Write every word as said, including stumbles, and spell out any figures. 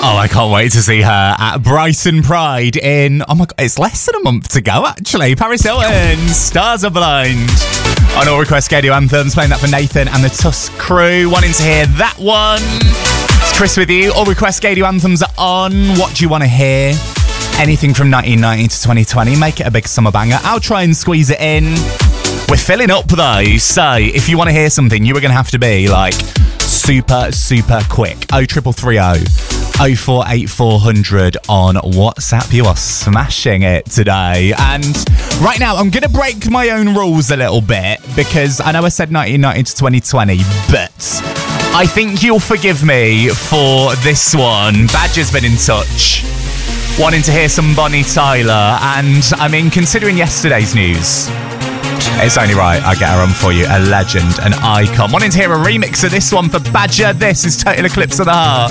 Oh, I can't wait to see her at Brighton Pride in, oh my God, it's less than a month to go, actually. Paris Hilton, Stars Are Blind. On All Request Radio Anthems, playing that for Nathan and the Tusk crew. Wanting to hear that one. It's Chris with you. All Request Radio Anthems are on. What do you want to hear? Anything from nineteen ninety to twenty twenty. Make it a big summer banger. I'll try and squeeze it in. We're filling up, though. So, if you want to hear something, you are going to have to be, like, super, super quick. oh triple three oh. oh four eight four hundred on WhatsApp. You are smashing it today. And right now, I'm going to break my own rules a little bit because I know I said nineteen ninety to twenty twenty, but I think you'll forgive me for this one. Badger's been in touch, wanting to hear some Bonnie Tyler. And I mean, considering yesterday's news, it's only right I get her on for you. A legend, an icon. Wanting to hear a remix of this one for Badger. This is Total Eclipse of the Heart.